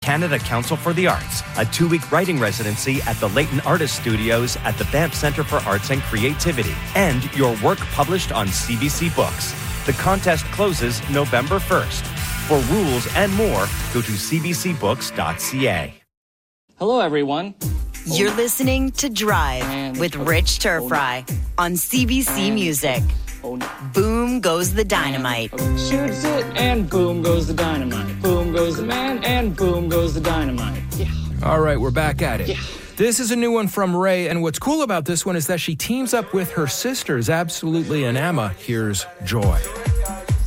Canada Council for the Arts, a 2-week writing residency at the Leighton Artist Studios at the Banff Centre for Arts and Creativity, and your work published on CBC Books. The contest closes November 1st. For rules and more, go to cbcbooks.ca. Hello, everyone. You're listening to Drive with Rich Turfry on CBC Music. Boom goes the dynamite. Shoots it and boom goes the dynamite. Boom goes the man and boom goes the dynamite. Yeah. All right, we're back at it. Yeah. This is a new one from Ray, and what's cool about this one is that she teams up with her sisters, Absolutely and Emma. Here's Joy.